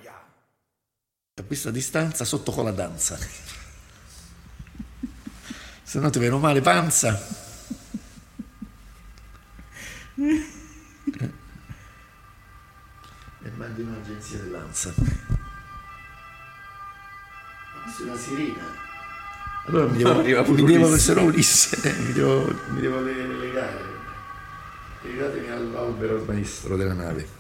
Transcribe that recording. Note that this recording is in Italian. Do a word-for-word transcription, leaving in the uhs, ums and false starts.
A questa distanza sotto con la danza. Se no ti viene male panza. E mandi un'agenzia dell'ANSA. Questa è una sirena. Allora mi devo, mi devo se no Ulisse, mi devo, mi devo legare. Legatemi all'albero maestro della nave.